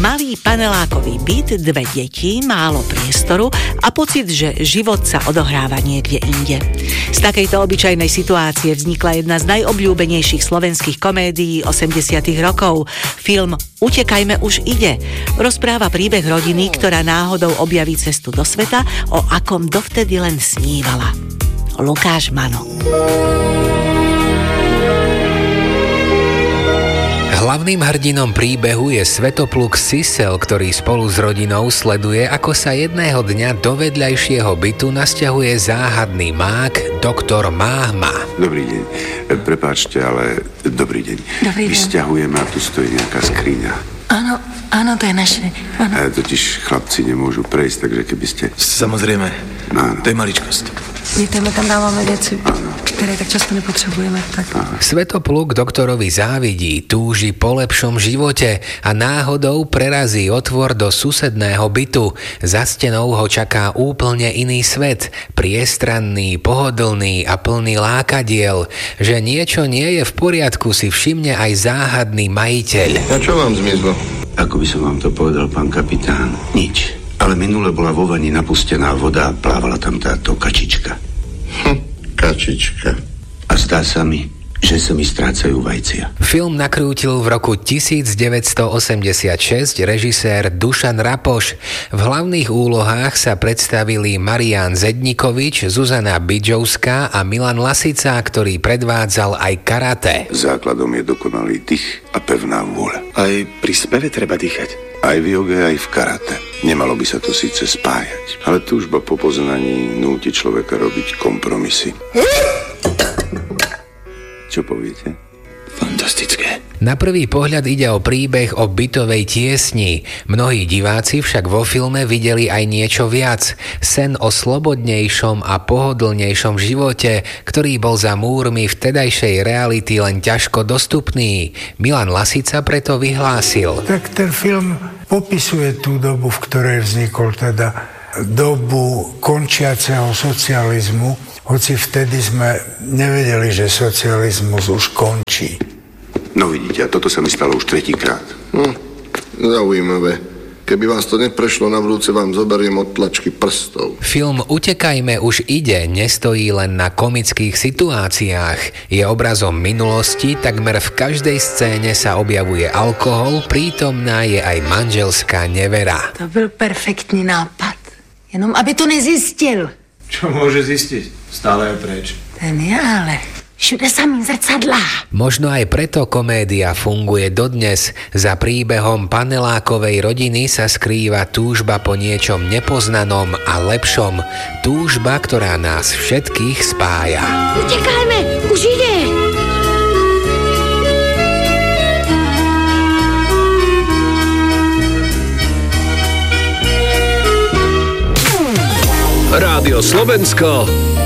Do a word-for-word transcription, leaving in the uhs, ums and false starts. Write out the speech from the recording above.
Malý panelákový byt, dve deti, málo priestoru a pocit, že život sa odohráva niekde inde. Z takejto obyčajnej situácie vznikla jedna z najobľúbenejších slovenských komédií osemdesiatych rokov. Film Utekajme už ide. Rozpráva príbeh rodiny, ktorá náhodou objaví cestu do sveta, o akom dovtedy len snívala. Lukáš Mano. Hlavným hrdinom príbehu je Svetopluk Sisel, ktorý spolu s rodinou sleduje, ako sa jedného dňa do vedľajšieho bytu nasťahuje záhadný mák doktor Máhma. Dobrý deň. Prepáčte, ale dobrý deň. Dobrý deň. Vysťahujeme a tu stojí nejaká skriňa. Áno, áno, to je naše. Áno. A totiž chlapci nemôžu prejsť, takže keby ste... Samozrejme. Áno. To je maličkosť. My tam dávame veci, ktoré tak často nepotrebujeme. Tak. Svetopluk doktorovi závidí, túži po lepšom živote a náhodou prerazí otvor do susedného bytu. Za stenou ho čaká úplne iný svet, priestranný, pohodlný a plný lákadiel. Že niečo nie je v poriadku, si všimne aj záhadný majiteľ. A čo vám zmizlo? Ako by som vám to povedal, pán kapitán? Nič. Ale minule bola vo vani napustená voda a plávala tam táto kačička. Hm, kačička. A zdá sa mi, že sa mi strácajú vajcia. Film nakrútil v roku devätnásťstoosemdesiatšesť režisér Dušan Rapoš. V hlavných úlohách sa predstavili Marián Zednikovič, Zuzana Bidžovská a Milan Lasica, ktorý predvádzal aj karate. Základom je dokonalý dých a pevná vôľa. Aj pri speve treba dýchať. Aj v joge, aj v karate. Nemalo by sa to síce spájať, ale túžba po poznaní núti človeka robiť kompromisy. Čo poviete? Fantastické. Na prvý pohľad ide o príbeh o bytovej tiesni. Mnohí diváci však vo filme videli aj niečo viac. Sen o slobodnejšom a pohodlnejšom živote, ktorý bol za múrmi vtedajšej reality len ťažko dostupný. Milan Lasica preto vyhlásil. Tak ten film popisuje tú dobu, v ktorej vznikol, teda dobu končiaceho socializmu, hoci vtedy sme nevedeli, že socializmus už končí. No vidíte, a toto sa mi stalo už tretíkrát. Hm, zaujímavé. Keby vás to neprešlo, na budúce vám zoberiem odtlačky prstov. Film Utekajme už ide nestojí len na komických situáciách. Je obrazom minulosti, takmer v každej scéne sa objavuje alkohol, prítomná je aj manželská nevera. To byl perfektní nápad. Jenom aby to nezjistil. Čo môže zistiť? Stále je preč. Ten je ale... Všude samý zrcadlá. Možno aj preto komédia funguje dodnes. Za príbehom panelákovej rodiny sa skrýva túžba po niečom nepoznanom a lepšom. Túžba, ktorá nás všetkých spája. Utekajme, už ide! Rádio Slovensko